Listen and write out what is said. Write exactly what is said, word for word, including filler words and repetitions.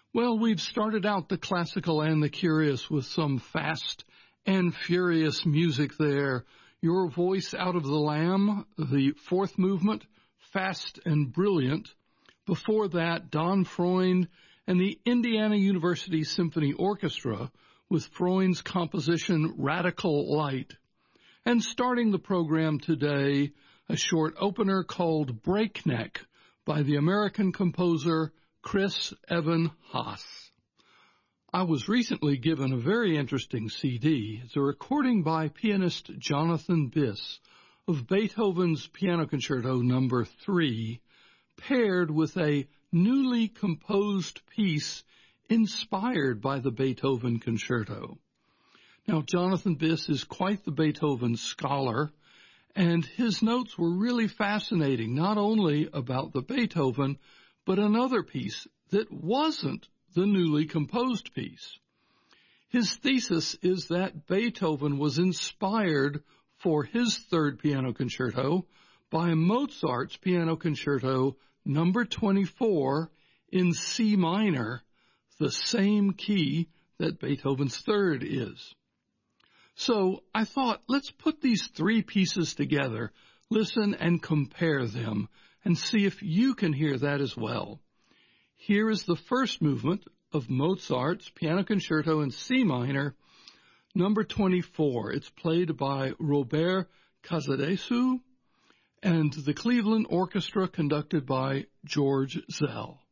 Well, we've started out the classical and the curious with some fast and furious music there. Your Voice Out of the Lamb, the fourth movement, Fast and Brilliant. Before that, Don Freund and the Indiana University Symphony Orchestra with Freund's composition Radical Light. And starting the program today, a short opener called Breakneck by the American composer Chris Evan Haas. I was recently given a very interesting C D. It's a recording by pianist Jonathan Biss of Beethoven's Piano Concerto Number three, paired with a newly composed piece inspired by the Beethoven Concerto. Now, Jonathan Biss is quite the Beethoven scholar, and his notes were really fascinating, not only about the Beethoven, but another piece that wasn't the newly composed piece. His thesis is that Beethoven was inspired for his third piano concerto by Mozart's Piano Concerto Number twenty-four in C minor, the same key that Beethoven's third is. So I thought, let's put these three pieces together, listen and compare them, and see if you can hear that as well. Here is the first movement of Mozart's Piano Concerto in C minor, number twenty-four. It's played by Robert Casadesus and the Cleveland Orchestra conducted by George Zell.